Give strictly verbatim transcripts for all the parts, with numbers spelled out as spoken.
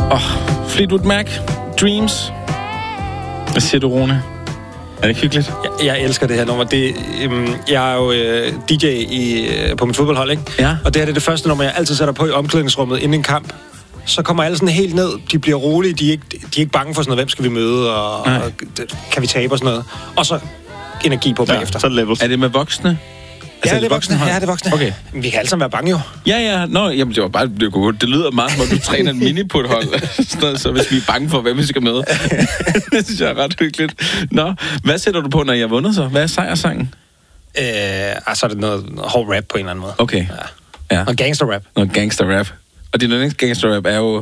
Åh, oh, Fleetwood Mac, Dreams. Hvad siger du, Rune? Er det hyggeligt? Jeg, jeg elsker det her nummer. Det, øhm, jeg er jo øh, D J i, øh, på mit fodboldhold, ikke? Ja. Og det her det er det første nummer, jeg altid sætter på i omklædningsrummet inden en kamp. Så kommer alle sådan helt ned. De bliver rolige. De er ikke, de er ikke bange for sådan noget. Hvem skal vi møde? Og, og kan vi tabe og sådan noget? Og så energi på bagefter. Ja, så levels. Er det med voksne? Ja, altså, det er voksne. Ja, det er voksne. Okay. Vi kan alle sammen være bange, jo. Ja, ja. Nå, jamen, det var bare det, var det lyder meget som, at du træner en mini-put-hold. Så hvis vi er bange for, hvem vi skal møde. Det synes jeg er ret hyggeligt. Nå, hvad sætter du på, når jeg har vundet så? Hvad er sejrsangen? Øh, altså er det noget hård rap på en eller anden måde. Okay. Ja. Ja. Og gangster-rap. Noget gangster-rap. Og din yndlings gangster-rap er jo...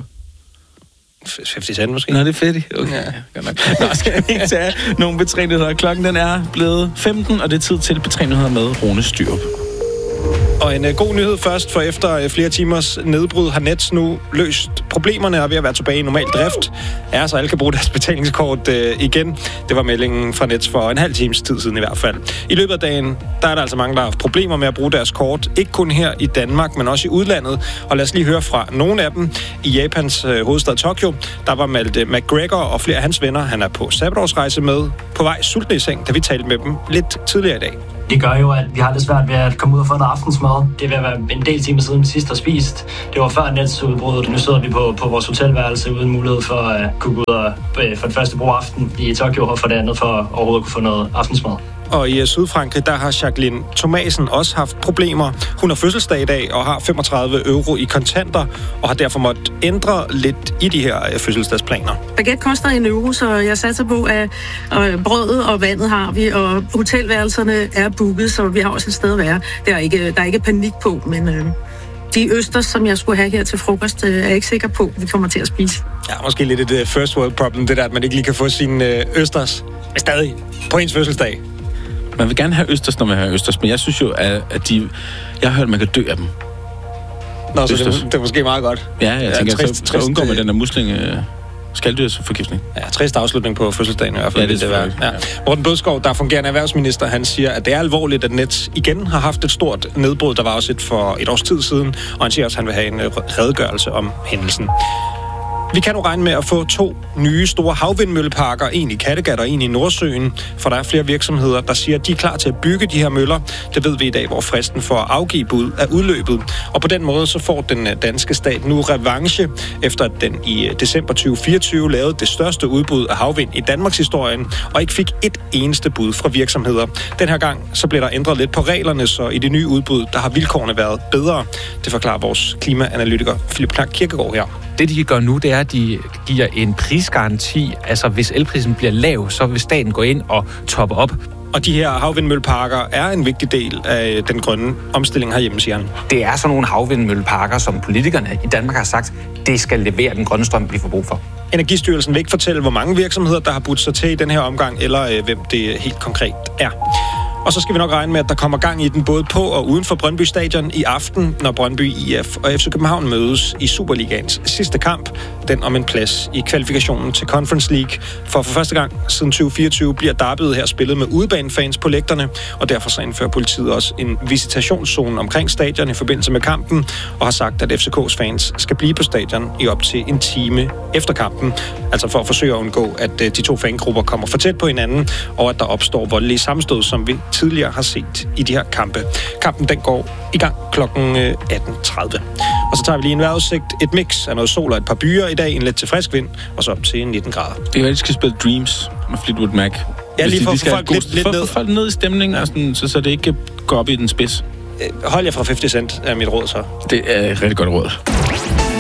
halvtreds Cent måske. Nå, det er fedt. Okay, ja. Godt nok. Nå, skal vi ikke tage nogle betrænyheder. Klokken den er blevet femten, og det er tid til betrænyheder med Rune Styrup. Og en uh, god nyhed først, for efter uh, flere timers nedbrud har Nets nu løst problemerne og er ved at være tilbage i normal drift. Ja, så alle kan bruge deres betalingskort uh, igen. Det var meldingen fra Nets for en halv times tid siden i hvert fald. I løbet af dagen, der er der altså mange, der har haft problemer med at bruge deres kort. Ikke kun her i Danmark, men også i udlandet. Og lad os lige høre fra nogle af dem. I Japans uh, hovedstad Tokyo, der var Malte McGregor og flere af hans venner. Han er på sabbatårsrejse med på vej sultne i seng, da vi talte med dem lidt tidligere i dag. Det gør jo, at vi har det svært ved at komme ud og få noget aftensmad. Det vil være en del timer siden, vi sidst har spist. Det var før Nets-udbruddet. Nu sidder vi på, på vores hotelværelse uden mulighed for at kunne gå ud og for det første bruge aften i Tokyo, og for det andet for overhovedet at kunne få noget aftensmad. Og i Sydfrankrig, der har Jacqueline Thomasen også haft problemer. Hun har fødselsdag i dag og har femogtredive euro i kontanter, og har derfor måttet ændre lidt i de her fødselsdagsplaner. Baguette koster en euro, så jeg satser på, at brødet og vandet har vi, og hotelværelserne er booket, så vi har også et sted at være. Der er ikke, der er ikke panik på, men øh, de østers, som jeg skulle have her til frokost, øh, er jeg ikke sikker på, at vi kommer til at spise. Ja, måske lidt et first world problem, det der, at man ikke lige kan få sine østers stadig på ens fødselsdag. Man vil gerne have østers, når man har østers, men jeg synes jo, at de... Jeg har hørt, at man kan dø af dem. Nå, så det, det er måske meget godt. Ja, jeg ja, tænker, trist, så, så undgår man den der musling... Øh, skalddyrsforgiftning. Ja, trist afslutning på fødselsdagen i hvert fald. Ja, det, det er ja. Morten Bødskov, der er fungerende erhvervsminister, han siger, at det er alvorligt, at Nets igen har haft et stort nedbrud. Der var også et for et års tid siden, og han siger også, at han vil have en redegørelse om hændelsen. Vi kan nu regne med at få to nye store havvindmølleparker, en i Kattegat og en i Nordsøen, for der er flere virksomheder, der siger, at de er klar til at bygge de her møller. Det ved vi i dag, hvor fristen for at afgive bud er udløbet. Og på den måde så får den danske stat nu revanche, efter at den i december tyve fireogtyve lavede det største udbud af havvind i Danmarks historien, og ikke fik et eneste bud fra virksomheder. Den her gang så bliver der ændret lidt på reglerne, så i det nye udbud, der har vilkårene været bedre. Det forklarer vores klimaanalytiker Philip Knak Kirkegaard her. Det, de gør nu, det er, at de giver en prisgaranti. Altså, hvis elprisen bliver lav, så vil staten gå ind og toppe op. Og de her havvindmølleparker er en vigtig del af den grønne omstilling herhjemme, siger han. Det er sådan nogle havvindmølleparker, som politikerne i Danmark har sagt, det skal levere den grønne strøm, vi får brug for. Energistyrelsen vil ikke fortælle, hvor mange virksomheder, der har budt sig til i den her omgang, eller øh, hvem det helt konkret er. Og så skal vi nok regne med, at der kommer gang i den både på og uden for Brøndby Stadion i aften, når Brøndby I F og F C København mødes i Superligaens sidste kamp. Den om en plads i kvalifikationen til Conference League. For for første gang siden tyve fireogtyve bliver derbyet her spillet med udebanefans på lægterne, og derfor så indfører politiet også en visitationszone omkring stadion i forbindelse med kampen, og har sagt, at F C K's fans skal blive på stadion i op til en time efter kampen. Altså for at forsøge at undgå, at de to fangrupper kommer for tæt på hinanden, og at der opstår voldelige sammenstød, som vi tidligere har set i de her kampe. Kampen den går i gang klokken atten tredive. Og så tager vi lige en vejrudsigt. Et mix af noget sol og et par byer i dag, en lidt til frisk vind, og så op til nitten grader. Det er jo, at de skal spille Dreams med Fleetwood Mac. Ja, lige for at få folk lidt, lidt ned. For folk ned i stemningen, og sådan, så, så det ikke går op i den spids. Hold jer fra halvtreds Cent er mit råd så. Det er et rigtig godt råd.